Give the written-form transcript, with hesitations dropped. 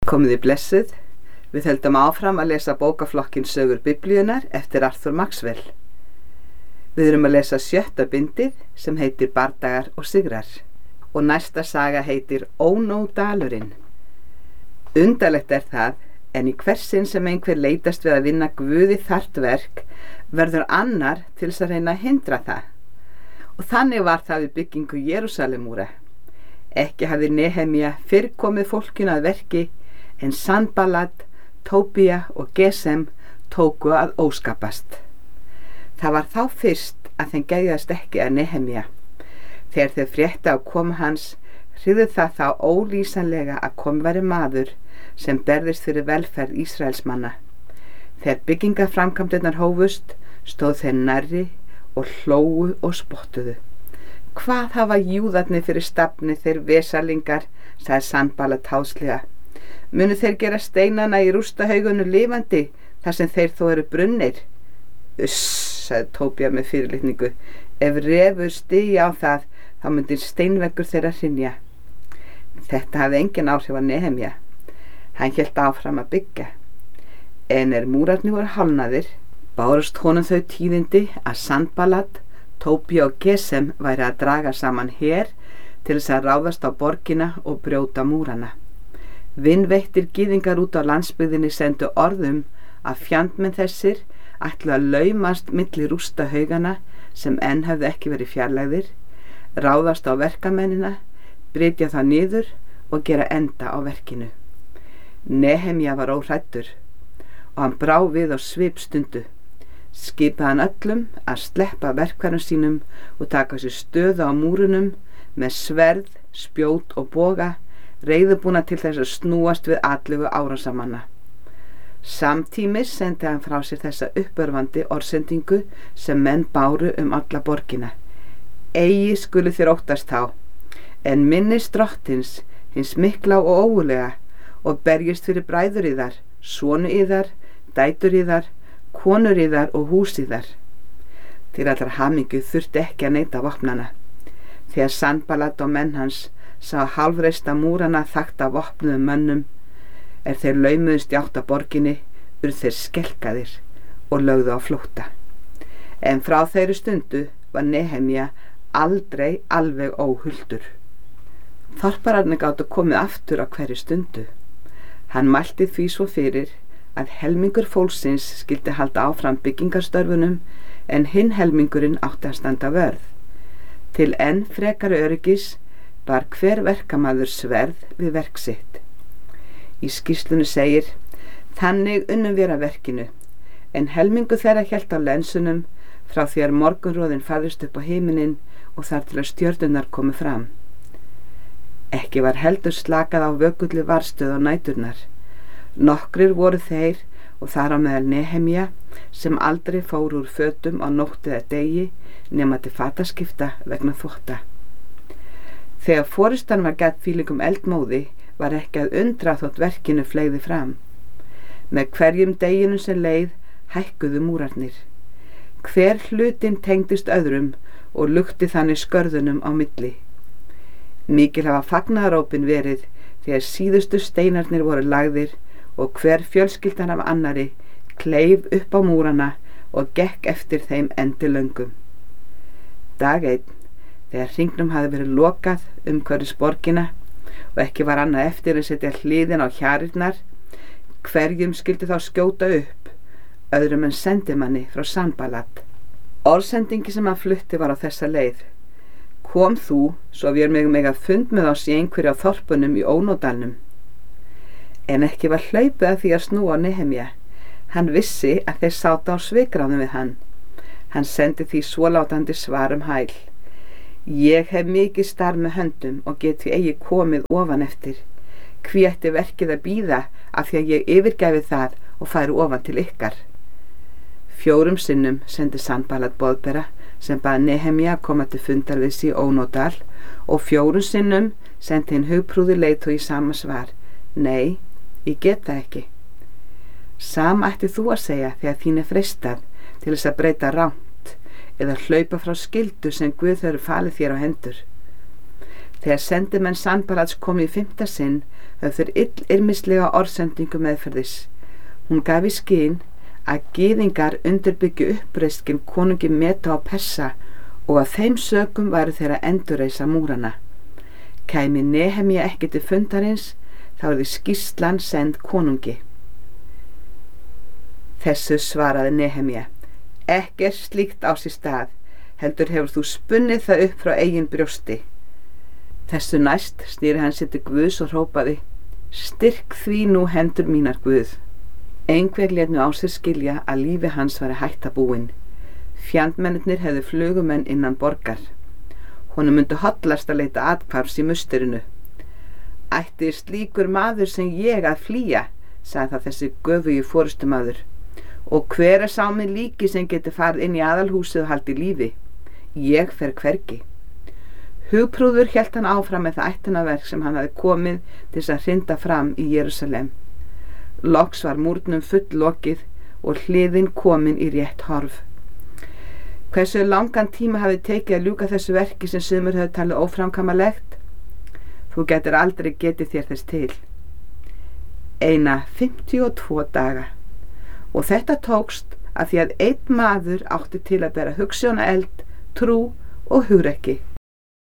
Komiði blessuð, við höldum áfram að lesa bókaflokkinn Sögur Biblíunnar eftir Arthur Maxwell. Við erum að lesa 7. bindið sem heitir Bardagar og sigrar og næsta saga heitir Ónódalurinn. Undarlegt það, en í hversin sem einhver leitast við að vinna Guði þarft verk, verður annar til þess að reyna að hindra það. Og þannig var það við byggingu Jerúsalemúra. Ekki hafði Nehemía fyrr komið fólkinu að verki, en Sanballat, Tóbía og Gesem tóku að óskapast. Það var þá fyrst að þeim geðjast ekki að Nehemía. Þegar þau fréttu af komu hans, hrifðu það þá ólýsanlega að kom væri maður sem berðist fyrir velferð Ísraelsmanna. Þegar byggingaframkvæmdirnar hófust, stóð þeir nærri og hlógu og spottuðu. Hvað hafa júðarnir fyrir stafni þeir vesalingar, sagði Sanballat háðslega. Munu þeir gera steinana í rústahaugunum lifandi þar sem þeir þó eru brunnir? Uss, sagði Tóbía með fyrirlitningu. Ef refur stigi á það, þá myndi steinveggur þeirra hrynja. Þetta hafði engin áhrif á Nehemía. Hann hélt áfram að byggja. En múrarnir voru hálfnaðir, bárust honum þau tíðindi að Sanballat, Tóbía og Gesem væri að draga saman her til þess að ráðast á borgina og brjóta múrana. Vinveittir gyðingar út á landsbyggðinni sendu orðum að fjandmenn þessir ætlu að laumast milli rústahaugana sem enn hefðu ekki verið fjarlægðir, ráðast á verkamennina, brytja það niður og gera enda á verkinu. Nehemía var óhræddur og hann brá við á svipstundu. Skipaði hann öllum að sleppa verkfærum sínum og taka sér stöðu á múrunum með sverð, spjót og boga, reiðubúna til þess að snúast við atlögu árásamanna. Samtímis sendi hann frá sér þessa uppörvandi orðsendingu sem menn báru alla borgina. Eigi skulu þér óttast þá, en minnist drottins, hins mikla og ógulega, og berjist fyrir bræður yðar, sonu yðar, dætur yðar, konur yðar og hús yðar. Til allar hamingju þurfti ekki að neita vopnana. Þegar Sanballat og menn hans sá hálfreista múrana þakta vopnuðum mönnum, þeir laumuðust í átt að borginni, urðu þeir skelkaðir og lögðu á flótta. En frá þeirri stundu var Nehemía aldrei alveg óhultur. Þorpararnir gátu komið aftur á hverri stundu. Hann mælti því svo fyrir að helmingur fólksins skyldi halda áfram byggingarstörfunum en hinn helmingurinn átti að standa vörð. Til enn frekari öryggis bar hver verkamaður sverð við verk sitt. Í skýrslunni segir: Þannig unnum við að verkinu, en helmingu þeirra hélt á lensunum frá því að morgunroðinn færðist upp á himininn og þar til að stjörnurnar komu fram. Ekki var heldur slakað á vökullu varstöð á næturnar. Nokkrir voru þeir, og þar á meðal Nehemía, sem aldrei fór úr fötum á nótt eða degi nema til fataskipta vegna þvotta. Þegar forystan var gætt fílingum eldmóði var ekki að undra þótt verkinu fleygði fram. Með hverjum deginum sem leið hækkuðu múrarnir. Hver hlutinn tengdist öðrum og lukti þannig skörðunum á milli. Mikil hafa fagnaðarópin verið þegar síðustu steinarnir voru lagðir og hver fjölskyldan af annari kleif upp á múrana og gekk eftir þeim endilöngum. Dag einn, þegar hringnum hafði verið lokað umhverfis borgina og ekki var annað eftir að setja hliðin á hjarirnar, hverjum skyldi þá skjóta upp, öðrum en sendimanni frá Sanballat. Orðsendingi sem hann flutti var á þessa leið: Kom þú, svo vér megum eiga fund með oss í einhverju á þorpunum í Ónódalnum. En ekki var hlaupið að því að snúa á Nehemía. Hann vissi að þeir sátu á svikráðum við hann. Hann sendi því svólátandi svar hæl: Ég hef mikið starf með höndum og get því eigi komið ofan eftir. Hví ætti verkið að bíða af því að ég yfirgæfi það og færi ofan til ykkar? 4 sinnum sendi Sanballat boðbera sem bað Nehemía koma til fundar við sig í Ónódal og 4 sinnum sendi hinn hugprúði leiðtogi í sama svar: Nei, ég get það ekki. Sama ætti þú að segja þegar þín freistað til þess að breyta rangt eða hlaupa frá skyldu sem Guð hefur falið þér á hendur. Þegar sendimenn Sanbalats kom í 5. sinn höfðu þeir illyrmislega orðsendingu meðferðis. Hún gaf í skyn að gyðingar undirbyggju uppreisn konungi Meda og Persa og að þeim sökum væru þeir að endurreisa múrana. Kæmi Nehemía ekki til fundarins, þá yrði skýrslan send konungi. Þessu svaraði Nehemía: Ekkert slíkt á sér stað, heldur hefur þú spunnið það upp frá eigin brjósti. Þessu næst snýri hann sér til Guðs og hrópaði: Styrk því nú hendur mínar, Guð. Einhver lét nú á sér skilja að lífi hans væri hætta búin. Fjandmennirnir hefðu flugumenn innan borgar. Honum myndi hollast að leita athvarfs í musterinu. Ætti slíkur maður sem ég að flýja, sagði það þessi göfugi forystumaður. Og hver sá mig líki sem geti farið inn í aðalhúsið og haldi lífi? Ég fer hvergi. Hugprúður hélt hann áfram með það ættunarverk sem hann hafði komið til þess að hrinda fram í Jerúsalem. Loks var múrnum fulllokið og hliðin komin í rétt horf. Hversu langan tíma hafði tekið að ljúka þessu verki sem sumir höfðu talið óframkvæmanlegt? Þú getur aldrei getið þér þess til. Eina 52 daga. Og þetta tókst af því að einn maður átti til að bera hugsjónaeld, trú og hugrekki.